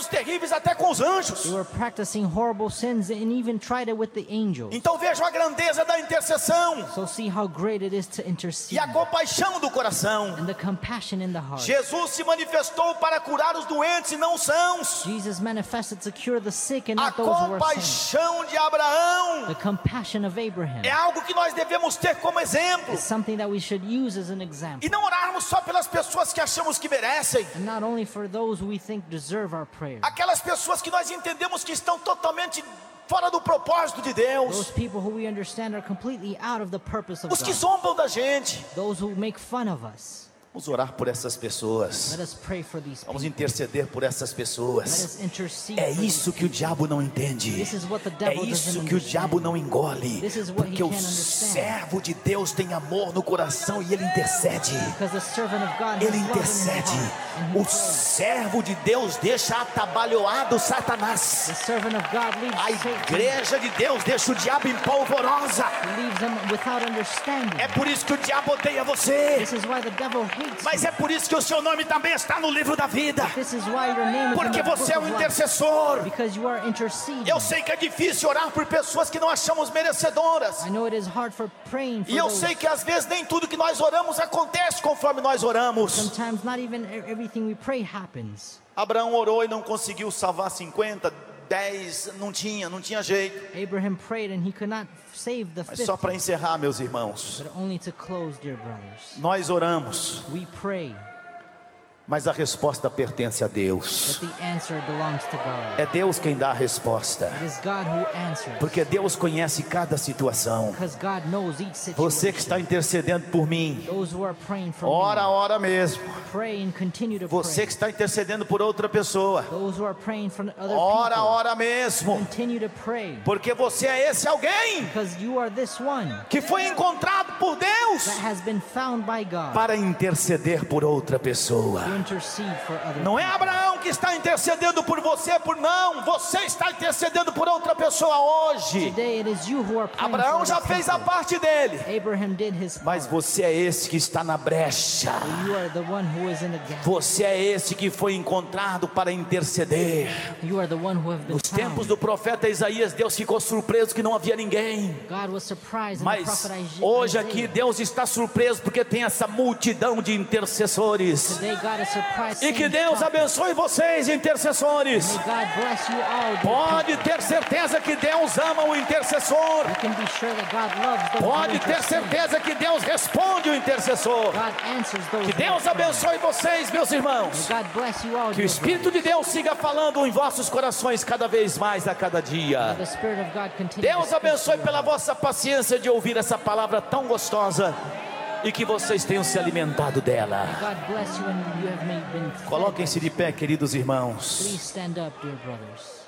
pecados terríveis até com os anjos. They were practicing horrible sins and even tried it with the angels. Então vejam a grandeza da intercessão So see how great it is to e intercede, a compaixão do coração. and the compassion in the heart. Jesus se manifestou para curar os doentes e não os sãos. Jesus manifested to cure the sick and A not those who were sick. compaixão de Abraão The compassion of Abraham é algo que nós devemos ter como exemplo. is something that we should use as an example. E não orarmos só pelas pessoas que achamos que merecem. And not only for those who we think deserve our prayer. Aquelas pessoas que nós entendemos que estão totalmente fora do propósito de Deus. Those people who we understand are completely out of the purpose of Os que God. zombam da gente. Those who make fun of us. Vamos orar por essas pessoas. Let us pray for these Vamos people. interceder por essas Let pessoas. us intercede É for isso these que o people. diabo não entende. This is what the É devil isso doesn't que o understand. diabo não engole. This is what he Porque o can't understand. servo de Deus tem amor no coração e ele intercede. Because the servant of God has Ele love in his intercede. heart, and he O prays. servo de Deus deixa atabalhoado Satanás. The servant of God leaves A Satan, igreja de Deus deixa o diabo em polvorosa. leaves them without understanding. É por isso que o diabo odeia você. This is why the devil hates Mas you. é por isso que o seu nome também está no livro da vida. This is why your name is in Porque the book você é of um life. intercessor. Because you are interceding. Eu sei que é difícil orar por pessoas que não achamos merecedoras. I know it is hard for praying for E eu those. sei que às vezes nem tudo que nós oramos acontece conforme nós oramos. Sometimes not even everything we pray happens. Abraão orou e não conseguiu salvar 50, 10, não tinha jeito. Abraham prayed and he could not save the Mas só para 50. encerrar, meus irmãos, But only to close, dear brothers. nós oramos, We pray, mas a resposta pertence a Deus. but the answer belongs to God. É Deus quem dá a resposta, It is God who answers. porque Deus conhece cada situação. Because God knows each Você que situation. está intercedendo por mim, Those who are praying for ora me, mesmo. pray and continue to Você pray. que está intercedendo por outra pessoa, Those who are praying for other ora people, mesmo. continue to pray. Porque você é esse alguém Because you are this one que foi encontrado por Deus that has been found by God para interceder por outra pessoa. to intercede for other Não é people. Abraão que está intercedendo por você, não. Você está intercedendo por outra pessoa hoje. Today it is you who are praying Abraão for já other fez a people. parte dele, Abraham did his mas part. você é esse que está na brecha. You are the one who is in the gap. Você é esse que foi encontrado para interceder. You are the one who have been Nos tempos found. do profeta Isaías, Deus ficou surpreso que não havia ninguém. God was surprised in the Mas prophet hoje Isaiah. aqui Deus está surpreso porque tem essa multidão de intercessores. Today God is surprised. E que saying, Deus abençoe vocês, intercessores. May God bless you all. dear Pode people. ter certeza que Deus ama o intercessor. You can be sure that God loves those who Pode ter intercede. certeza que Deus responde o intercessor. God answers those Que who Deus pray. abençoe vocês, meus irmãos. May God bless you all. Que o dear Espírito de Deus siga falando em vossos corações cada vez mais a cada brothers. dia. The Spirit of God continue to Deus speak to abençoe you. pela vossa paciência de ouvir essa palavra tão gostosa e que vocês tenham se alimentado dela. God bless you and you have been fed. Coloquem-se de pé, queridos irmãos. Please stand up, dear brothers.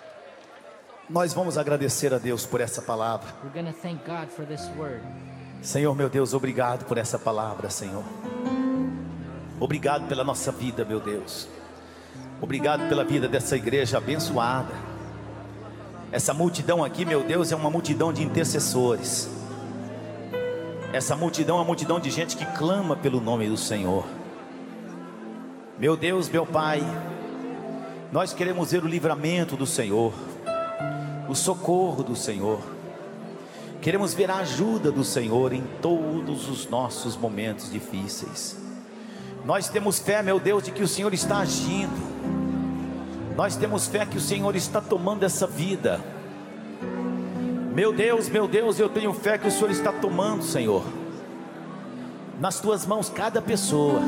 Nós vamos agradecer a Deus por essa palavra. We're going to thank God for this word. Senhor meu Deus, obrigado por essa palavra, Senhor. Obrigado pela nossa vida, meu Deus. Obrigado pela vida dessa igreja abençoada. Essa multidão aqui, meu Deus, é uma multidão de intercessores. Essa multidão é uma multidão de gente que clama pelo nome do Senhor. Meu Deus, meu Pai, nós queremos ver o livramento do Senhor, o socorro do Senhor. Queremos ver a ajuda do Senhor em todos os nossos momentos difíceis. Nós temos fé, meu Deus, de que o Senhor está agindo. Nós temos fé que o Senhor está tomando essa vida. Meu Deus, eu tenho fé que o Senhor está tomando, Senhor, nas tuas mãos cada pessoa.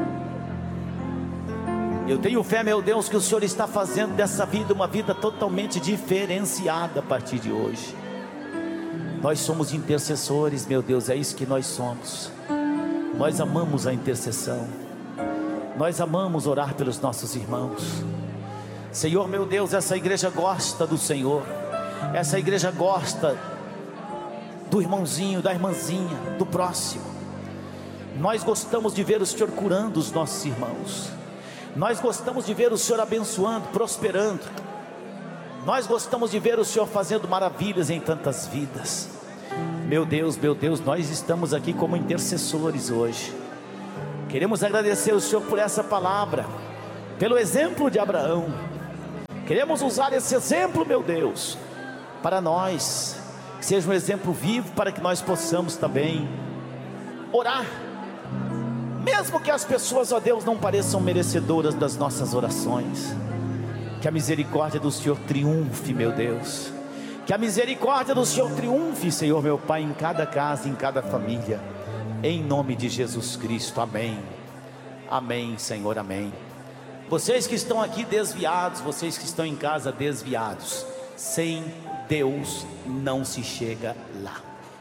Eu tenho fé, meu Deus, que o Senhor está fazendo dessa vida uma vida totalmente diferenciada a partir de hoje. Nós somos intercessores, meu Deus, é isso que nós somos. Nós amamos a intercessão. Nós amamos orar pelos nossos irmãos. Senhor, meu Deus, essa igreja gosta do Senhor. Essa igreja gosta do irmãozinho, da irmãzinha, do próximo. Nós gostamos de ver o Senhor curando os nossos irmãos. Nós gostamos de ver o Senhor abençoando, prosperando. Nós gostamos de ver o Senhor fazendo maravilhas em tantas vidas. Meu Deus, nós estamos aqui como intercessores hoje. Queremos agradecer o Senhor por essa palavra, pelo exemplo de Abraão. Queremos usar esse exemplo, meu Deus, para nós, que seja um exemplo vivo, para que nós possamos também orar, mesmo que as pessoas, ó Deus, não pareçam merecedoras das nossas orações. Que a misericórdia do Senhor triunfe, meu Deus. Que a misericórdia do Senhor triunfe, Senhor, meu Pai, em cada casa, em cada família, em nome de Jesus Cristo, amém. Amém, Senhor, amém. Vocês que estão aqui desviados, vocês que estão em casa desviados, sem Deus não se chega lá.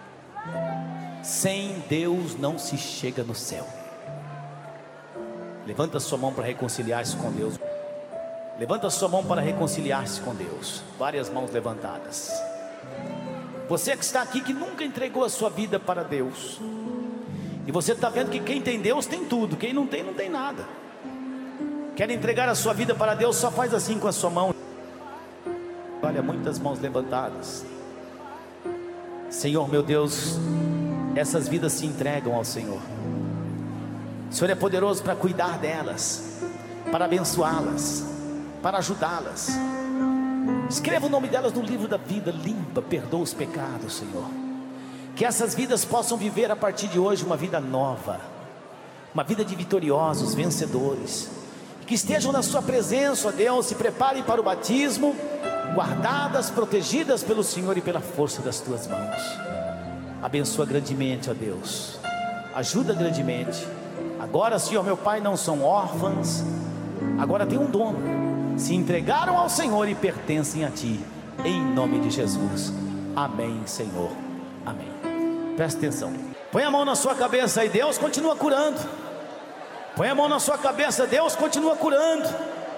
Sem Deus não se chega no céu. Levanta a sua mão para reconciliar-se com Deus. Levanta a sua mão para reconciliar-se com Deus. Várias mãos levantadas. Você que está aqui, que nunca entregou a sua vida para Deus, e você está vendo que quem tem Deus tem tudo, quem não tem, não tem nada. Quer entregar a sua vida para Deus, só faz assim com a sua mão. Olha, muitas mãos levantadas. Senhor, meu Deus, essas vidas se entregam ao Senhor. O Senhor é poderoso para cuidar delas, para abençoá-las, para ajudá-las. Escreva o nome delas no livro da vida. Limpa, perdoa os pecados, Senhor. Que essas vidas possam viver a partir de hoje uma vida nova, uma vida de vitoriosos, vencedores, que estejam na sua presença, ó Deus, se preparem para o batismo, guardadas, protegidas pelo Senhor e pela força das tuas mãos. Abençoa grandemente, ó Deus, ajuda grandemente. Agora, Senhor, meu Pai, não são órfãs, agora tem um dono, se entregaram ao Senhor e pertencem a Ti, em nome de Jesus, amém, Senhor, amém. Presta atenção, põe a mão na sua cabeça e Deus continua curando. Põe a mão na sua cabeça, Deus continua curando.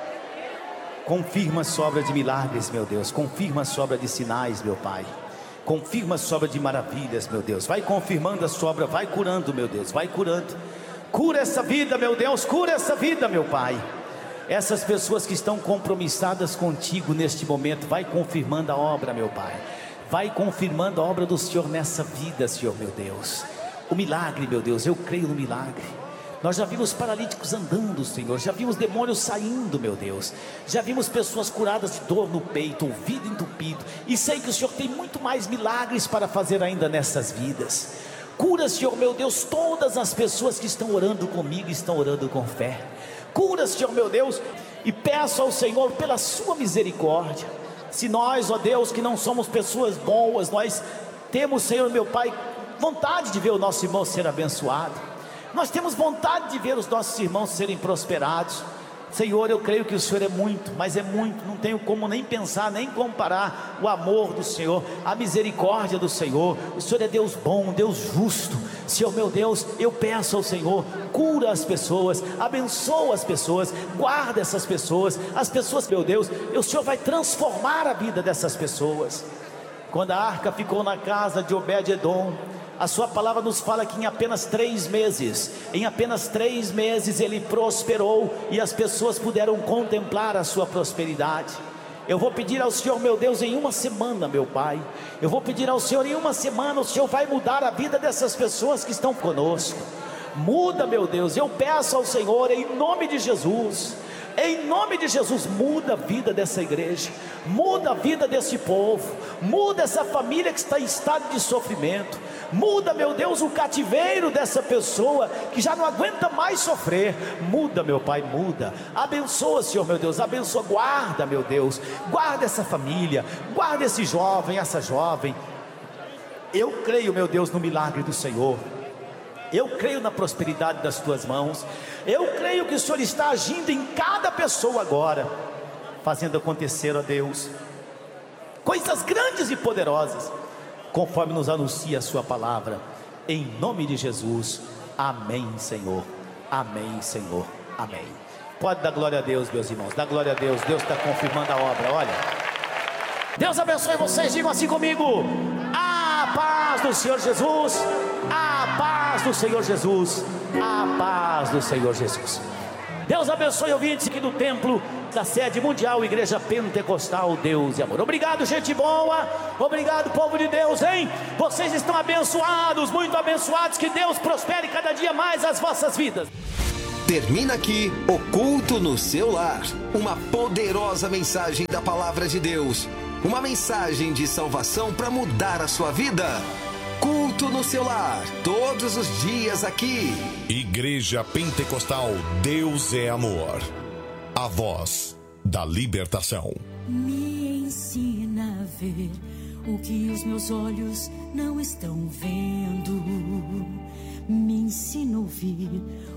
Confirma a sua obra de milagres, meu Deus. Confirma a sua obra de sinais, meu Pai. Confirma a sua obra de maravilhas, meu Deus. Vai confirmando a sua obra, vai curando, meu Deus. Vai curando. Cura essa vida, meu Deus. Cura essa vida, meu Pai. Essas pessoas que estão compromissadas contigo neste momento, vai confirmando a obra, meu Pai. Vai confirmando a obra do Senhor nessa vida, Senhor, meu Deus. O milagre, meu Deus, eu creio no milagre. Nós já vimos paralíticos andando, Senhor, já vimos demônios saindo, meu Deus, já vimos pessoas curadas de dor no peito, ouvido entupido, e sei que o Senhor tem muito mais milagres para fazer ainda nessas vidas. Cura, Senhor, meu Deus, todas as pessoas que estão orando comigo, estão orando com fé. Cura, Senhor, meu Deus, e peço ao Senhor pela sua misericórdia. Se nós, ó Deus, que não somos pessoas boas, nós temos, Senhor, meu Pai, vontade de ver o nosso irmão ser abençoado, nós temos vontade de ver os nossos irmãos serem prosperados. Senhor, eu creio que o Senhor é muito, mas é muito, não tenho como nem pensar, nem comparar o amor do Senhor, a misericórdia do Senhor. O Senhor é Deus bom, Deus justo. Senhor, meu Deus, eu peço ao Senhor, cura as pessoas, abençoa as pessoas, guarda essas pessoas, as pessoas, meu Deus, o Senhor vai transformar a vida dessas pessoas. Quando a arca ficou na casa de Obed-edom, a sua palavra nos fala que em apenas 3 meses ele prosperou, e as pessoas puderam contemplar a sua prosperidade. Eu vou pedir ao Senhor, meu Deus, em uma semana, meu Pai, eu vou pedir ao Senhor, em uma semana o Senhor vai mudar a vida dessas pessoas que estão conosco. Muda, meu Deus, eu peço ao Senhor, em nome de Jesus, em nome de Jesus, muda a vida dessa igreja, muda a vida desse povo, muda essa família que está em estado de sofrimento, muda, meu Deus, o cativeiro dessa pessoa que já não aguenta mais sofrer. Muda, meu Pai, muda, abençoa, Senhor, meu Deus, abençoa, guarda, meu Deus, guarda essa família, guarda esse jovem, essa jovem. Eu creio, meu Deus, no milagre do Senhor. Eu creio na prosperidade das tuas mãos. Eu creio que o Senhor está agindo em cada pessoa agora, fazendo acontecer, ó Deus, coisas grandes e poderosas, conforme nos anuncia a sua palavra, em nome de Jesus, amém, Senhor, amém, Senhor, amém. Pode dar glória a Deus, meus irmãos, dá glória a Deus. Deus está confirmando a obra, olha. Deus abençoe vocês, digam assim comigo: a paz do Senhor Jesus, a paz do Senhor Jesus, a paz do Senhor Jesus. Deus abençoe ouvintes aqui do templo da sede mundial, Igreja Pentecostal Deus e Amor. Obrigado, gente boa, obrigado, povo de Deus, hein? Vocês estão abençoados, muito abençoados. Que Deus prospere cada dia mais as vossas vidas. Termina aqui o Culto no Seu Lar. Uma poderosa mensagem da Palavra de Deus. Uma mensagem de salvação para mudar a sua vida. Culto no Seu Lar, todos os dias aqui. Igreja Pentecostal Deus é Amor. A voz da libertação. Me ensina a ver o que os meus olhos não estão vendo. Me ensina a ouvir